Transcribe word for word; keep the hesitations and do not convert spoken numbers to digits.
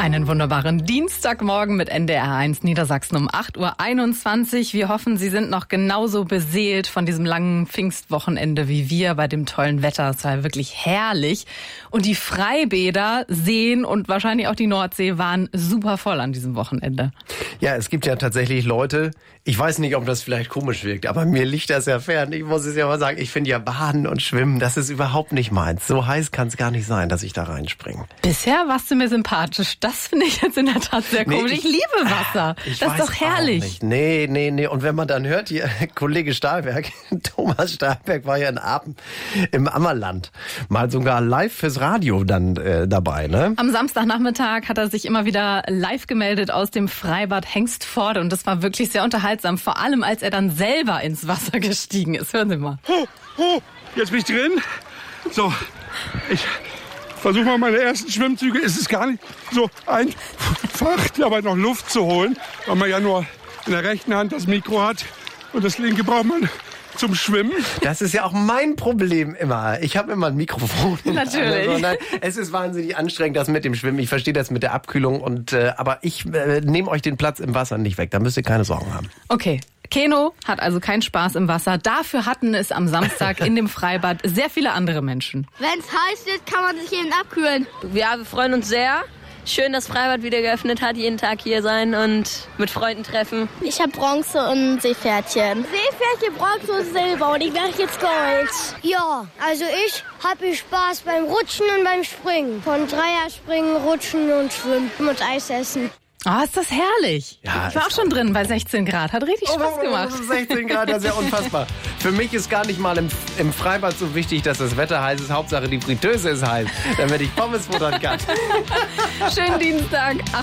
Einen wunderbaren Dienstagmorgen mit N D R eins Niedersachsen um acht Uhr einundzwanzig. Wir hoffen, Sie sind noch genauso beseelt von diesem langen Pfingstwochenende wie wir bei dem tollen Wetter. Es war wirklich herrlich. Und die Freibäder, Seen und wahrscheinlich auch die Nordsee waren super voll an diesem Wochenende. Ja, es gibt ja tatsächlich Leute, ich weiß nicht, ob das vielleicht komisch wirkt, aber mir liegt das ja fern. Ich muss es ja mal sagen, ich finde ja Baden und Schwimmen, das ist überhaupt nicht meins. So heiß kann es gar nicht sein, dass ich da reinspringe. Bisher warst du mir sympathisch. Das finde ich jetzt in der Tat sehr komisch. Nee, ich, ich liebe Wasser. Ich das ist doch herrlich. Nicht. Nee, nee, nee. Und wenn man dann hört, hier, Kollege Stahlberg, Thomas Stahlberg war ja in Aachen im Ammerland. Mal sogar live fürs Radio dann äh, dabei, ne? Am Samstagnachmittag hat er sich immer wieder live gemeldet aus dem Freibad Hengstforde. Und das war wirklich sehr unterhaltsam. Vor allem, als er dann selber ins Wasser gestiegen ist. Hören Sie mal. Huh, huh. Jetzt bin ich drin. So, ich versuche mal meine ersten Schwimmzüge. Es ist gar nicht so einfach, dabei noch Luft zu holen, weil man ja nur in der rechten Hand das Mikro hat und das linke braucht man zum Schwimmen. Das ist ja auch mein Problem immer. Ich habe immer ein Mikrofon. Natürlich. Also, nein, es ist wahnsinnig anstrengend, das mit dem Schwimmen. Ich verstehe das mit der Abkühlung. Und äh, aber ich äh, nehme euch den Platz im Wasser nicht weg. Da müsst ihr keine Sorgen haben. Okay. Keno hat also keinen Spaß im Wasser. Dafür hatten es am Samstag in dem Freibad sehr viele andere Menschen. Wenn es heiß wird, kann man sich eben abkühlen. Ja, wir freuen uns sehr. Schön, dass Freibad wieder geöffnet hat, jeden Tag hier sein und mit Freunden treffen. Ich habe Bronze und Seepferdchen. Seepferdchen, Bronze und Silber und ich mache jetzt Gold. Ja, also ich habe Spaß beim Rutschen und beim Springen. Von Dreierspringen, Rutschen und Schwimmen und Eis essen. Ah, oh, ist das herrlich. Ja, ich war auch schon drin bei sechzehn Grad. Hat richtig Spaß gemacht. Oh, sechzehn Grad, das ist ja unfassbar. Für mich ist gar nicht mal im, im Freibad so wichtig, dass das Wetter heiß ist. Hauptsache die Fritteuse ist heiß, damit ich Pommes futtern kann. Schönen Dienstag.